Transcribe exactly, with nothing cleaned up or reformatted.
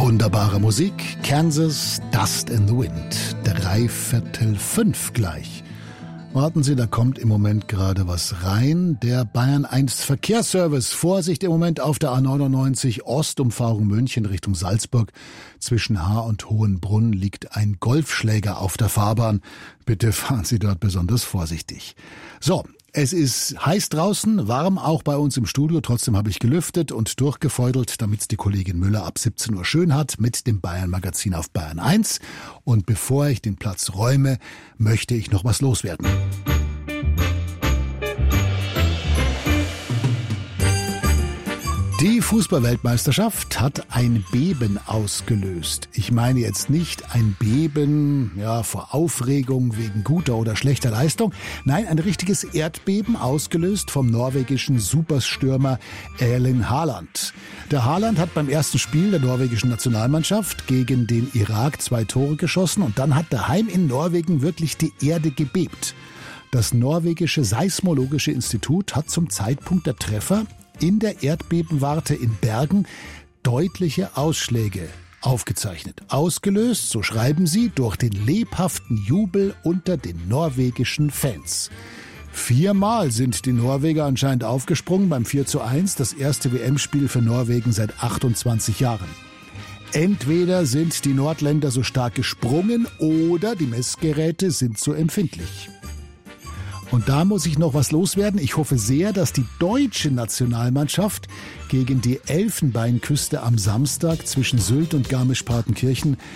Wunderbare Musik, Kansas, Dust in the Wind, drei Viertel fünf gleich. Warten Sie, da kommt im Moment gerade was rein. Der Bayern eins Verkehrsservice. Vorsicht im Moment auf der A neunundneunzig, Ostumfahrung München Richtung Salzburg. Zwischen Haar und Hohenbrunn liegt ein Golfschläger auf der Fahrbahn. Bitte fahren Sie dort besonders vorsichtig. So, es ist heiß draußen, warm auch bei uns im Studio. Trotzdem habe ich gelüftet und durchgefeudelt, damit es die Kollegin Müller ab siebzehn Uhr schön hat mit dem Bayern-Magazin auf Bayern eins. Und bevor ich den Platz räume, möchte ich noch was loswerden. Die Fußball-Weltmeisterschaft hat ein Beben ausgelöst. Ich meine jetzt nicht ein Beben ja, vor Aufregung wegen guter oder schlechter Leistung. Nein, ein richtiges Erdbeben ausgelöst vom norwegischen Superstürmer Erling Haaland. Der Haaland hat beim ersten Spiel der norwegischen Nationalmannschaft gegen den Irak zwei Tore geschossen und dann hat daheim in Norwegen wirklich die Erde gebebt. Das norwegische Seismologische Institut hat zum Zeitpunkt der Treffer in der Erdbebenwarte in Bergen deutliche Ausschläge aufgezeichnet. Ausgelöst, so schreiben sie, durch den lebhaften Jubel unter den norwegischen Fans. Viermal sind die Norweger anscheinend aufgesprungen beim vier zu eins, das erste W M-Spiel für Norwegen seit achtundzwanzig Jahren. Entweder sind die Nordländer so stark gesprungen oder die Messgeräte sind so empfindlich. Und da muss ich noch was loswerden. Ich hoffe sehr, dass die deutsche Nationalmannschaft gegen die Elfenbeinküste am Samstag zwischen Sylt und Garmisch-Partenkirchen